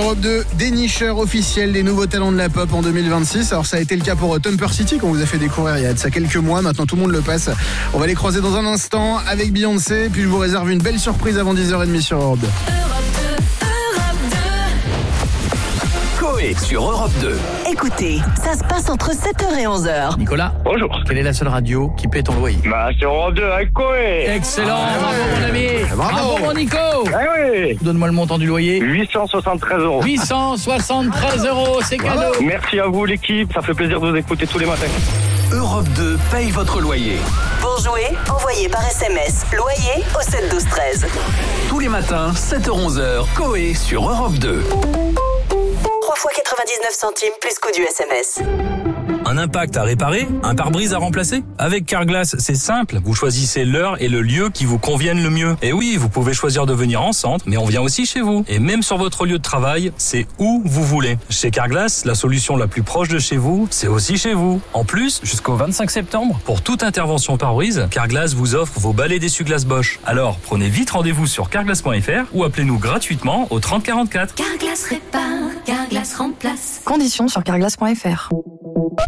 Europe 2, dénicheur officiel des nouveaux talents de la pop en 2026. Alors ça a été le cas pour Thumper City qu'on vous a fait découvrir il y a de ça quelques mois. Maintenant tout le monde le passe. On va les croiser dans un instant avec Beyoncé. Puis je vous réserve une belle surprise avant 10h30 sur Europe 2. Coé sur Europe 2. Écoutez, ça se passe entre 7h et 11h. Nicolas, Bonjour. quelle est la seule radio qui paie ton loyer? Bah, c'est Europe 2 avec Coé. Excellent, bravo mon ami. Bravo mon Nico. oui. Donne-moi le montant du loyer. 873 €. 873 €, c'est cadeau. Merci à vous l'équipe, ça fait plaisir de vous écouter tous les matins. Europe 2 paye votre loyer. Pour jouer, envoyez par SMS loyer au 7 12 13. Tous les matins, 7h-11h, Coé sur Europe 2. 3 fois 99 centimes plus coût du SMS. Un impact à réparer? Un pare-brise à remplacer? Avec Carglass, c'est simple. Vous choisissez l'heure et le lieu qui vous conviennent le mieux. Et oui, vous pouvez choisir de venir en centre, mais on vient aussi chez vous. Et même sur votre lieu de travail, c'est où vous voulez. Chez Carglass, la solution la plus proche de chez vous, c'est aussi chez vous. En plus, jusqu'au 25 septembre, pour toute intervention pare-brise, Carglass vous offre vos balais d'essuie-glace Bosch. Alors, prenez vite rendez-vous sur carglass.fr ou appelez-nous gratuitement au 30 44. Carglass répare, Carglass remplace. Conditions sur carglass.fr.